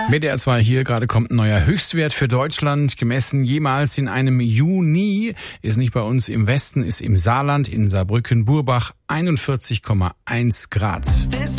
WDR 2 hier, gerade kommt ein neuer Höchstwert für Deutschland, gemessen jemals in einem Juni. Ist nicht bei uns im Westen, ist im Saarland, in Saarbrücken-Burbach 41,1 Grad.